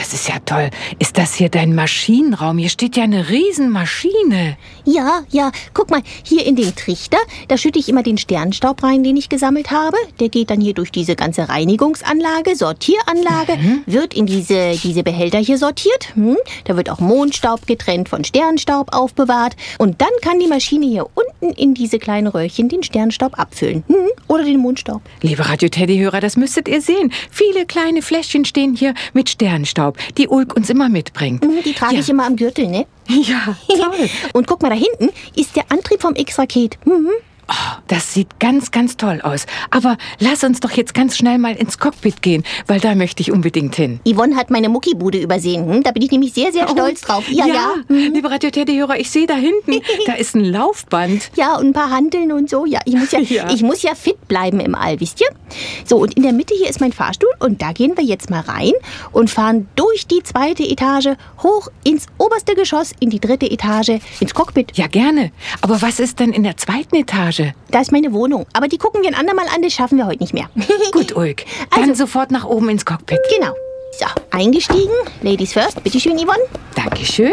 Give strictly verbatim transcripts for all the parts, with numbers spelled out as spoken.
das ist ja toll. Ist das hier dein Maschinenraum? Hier steht ja eine Riesenmaschine. Ja, ja, guck mal, hier in den Trichter, da schütte ich immer den Sternstaub rein, den ich gesammelt habe. Der geht dann hier durch diese ganze Reinigungsanlage, Sortieranlage, mhm. wird in diese, diese Behälter hier sortiert. Hm. Da wird auch Mondstaub getrennt von Sternstaub aufbewahrt. Und dann kann die Maschine hier unten in diese kleinen Röhrchen den Sternstaub abfüllen. Hm. Oder den Mondstaub. Liebe Radio-Teddy-Hörer, das müsstet ihr sehen. Viele kleine Fläschchen stehen hier mit Sternstaub, die Ulk uns immer mitbringt. Hm, die trage ja. ich immer am Gürtel, ne? Ja, toll. Und guck mal, da hinten ist der Antrieb vom X-Raket. Mhm. Oh, das sieht ganz, ganz toll aus. Aber lass uns doch jetzt ganz schnell mal ins Cockpit gehen, weil da möchte ich unbedingt hin. Yvonne hat meine Muckibude übersehen. Hm? Da bin ich nämlich sehr, sehr stolz oh, drauf. Ja, ja. ja. Mhm. Liebe Radio-Teddy-Hörer, ich sehe da hinten, da ist ein Laufband. Ja, und ein paar Hanteln und so. Ja, ich muss ja, ja. ich muss ja fit bleiben im All, wisst ihr? So, und in der Mitte hier ist mein Fahrstuhl und da gehen wir jetzt mal rein und fahren durch die zweite Etage hoch ins oberste Geschoss, in die dritte Etage, ins Cockpit. Ja, gerne. Aber was ist denn in der zweiten Etage? Da ist meine Wohnung. Aber die gucken wir ein andermal an, das schaffen wir heute nicht mehr. Gut, Ulk. Dann also, sofort nach oben ins Cockpit. Genau. So, eingestiegen. Ladies first. Bitte schön, Yvonne. Dankeschön.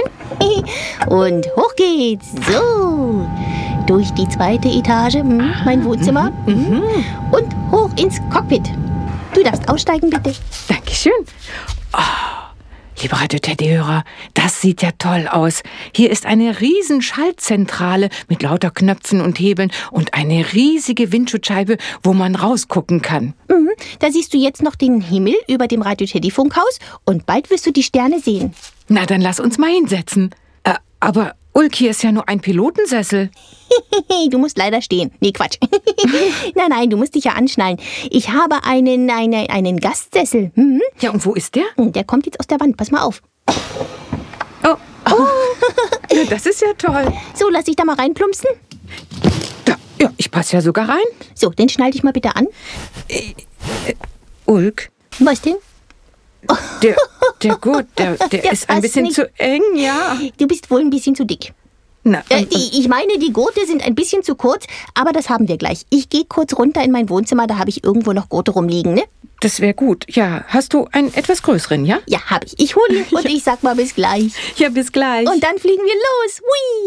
Und hoch geht's. So. Durch die zweite Etage, hm, mein Wohnzimmer. Mhm, mhm. Und hoch ins Cockpit. Du darfst aussteigen, bitte. Dankeschön. Oh. Liebe Radio-Teddy-Hörer, das sieht ja toll aus. Hier ist eine riesen Schaltzentrale mit lauter Knöpfen und Hebeln und eine riesige Windschutzscheibe, wo man rausgucken kann. Mhm, da siehst du jetzt noch den Himmel über dem Radio-Teddy-Funkhaus und bald wirst du die Sterne sehen. Na, dann lass uns mal hinsetzen. Äh, aber Ulk, hier ist ja nur ein Pilotensessel. Du musst leider stehen. Nee, Quatsch. Nein, nein, du musst dich ja anschnallen. Ich habe einen, eine, einen Gastsessel. Mhm. Ja, und wo ist der? Der kommt jetzt aus der Wand. Pass mal auf. Oh, oh. Ja, das ist ja toll. So, lass dich da mal reinplumpsen. Da, ja, ich passe ja sogar rein. So, den schnall dich mal bitte an. Äh, äh, Ulk. Was denn? Der, der Gurt, der, der, der ist ein bisschen nicht. Zu eng, ja. Du bist wohl ein bisschen zu dick. Na, und, äh, die, ich meine, die Gurte sind ein bisschen zu kurz, aber das haben wir gleich. Ich gehe kurz runter in mein Wohnzimmer, da habe ich irgendwo noch Gurte rumliegen, ne? Das wäre gut. Ja, hast du einen etwas größeren, ja? Ja, habe ich. Ich hole ihn und ja. ich sag mal bis gleich. Ja, bis gleich. Und dann fliegen wir los. Hui!